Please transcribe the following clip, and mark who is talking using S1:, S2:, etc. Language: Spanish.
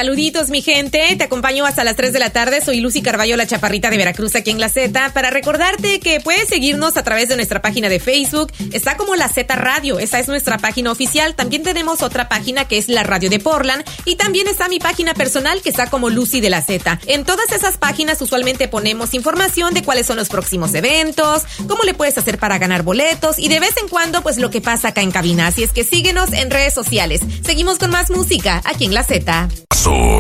S1: Saluditos, mi gente. Te acompaño hasta las 3 de la tarde. Soy Lucy Carballo, la chaparrita de Veracruz, aquí en La Z, para recordarte que puedes seguirnos a través de nuestra página de Facebook. Está como La Z Radio. Esa es nuestra página oficial. También tenemos otra página que es la Radio de Portland. Y también está mi página personal que está como Lucy de La Z. En todas esas páginas usualmente ponemos información de cuáles son los próximos eventos, cómo le puedes hacer para ganar boletos y de vez en cuando pues lo que pasa acá en cabina. Así es que síguenos en redes sociales. Seguimos con más música aquí en La Z.